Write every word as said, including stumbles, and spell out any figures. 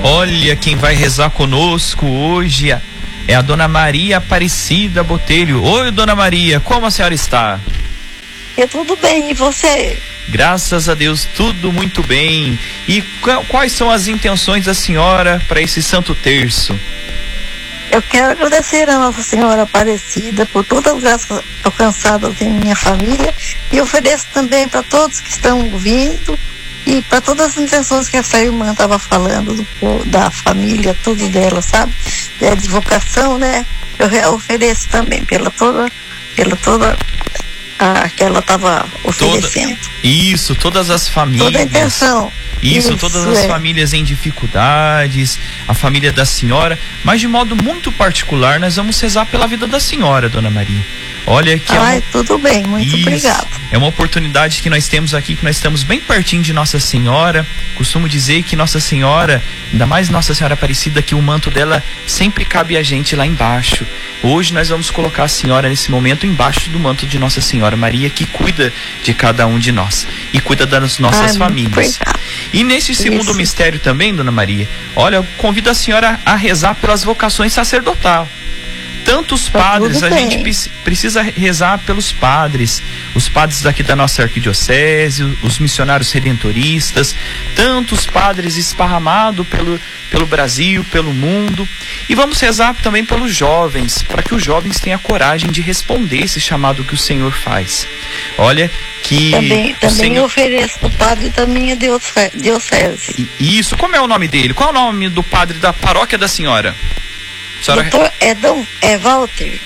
Olha, quem vai rezar conosco hoje é a Dona Maria Aparecida Botelho. Oi, Dona Maria, como a senhora está? Eu tudo bem, e você? Graças a Deus, tudo muito bem. E quais são as intenções da senhora para esse Santo Terço? Eu quero agradecer a Nossa Senhora Aparecida por todas as graças alcançadas em minha família, e ofereço também para todos que estão ouvindo e para todas as intenções que essa irmã estava falando, do, da família, tudo dela, sabe? Da advocação, né? Eu ofereço também pela toda, pela toda a que ela estava oferecendo. Toda, isso, todas as famílias. Toda a intenção. Isso, Isso, todas as é. famílias em dificuldades, a família da senhora, mas de modo muito particular nós vamos rezar pela vida da senhora, Dona Maria. Olha que Ai, é uma... tudo bem, muito Isso. obrigado. É uma oportunidade que nós temos aqui, que nós estamos bem pertinho de Nossa Senhora. Costumo dizer que Nossa Senhora, ainda mais Nossa Senhora Aparecida, que o manto dela sempre cabe a gente lá embaixo. Hoje nós vamos colocar a senhora nesse momento embaixo do manto de Nossa Senhora Maria, que cuida de cada um de nós e cuida das nossas Ai, famílias. E nesse segundo Isso. mistério também, Dona Maria, olha, eu convido a senhora a rezar pelas vocações sacerdotais. Tantos padres, a gente precisa rezar pelos padres, os padres daqui da nossa arquidiocese, os missionários redentoristas, tantos padres esparramados pelo, pelo Brasil, pelo mundo. E vamos rezar também pelos jovens, para que os jovens tenham a coragem de responder esse chamado que o Senhor faz. Olha que... Também, também Senhor... eu ofereço o padre da minha diocese. Isso, como é o nome dele? Qual é o nome do padre da paróquia da senhora? Doutor Edão, é Walter.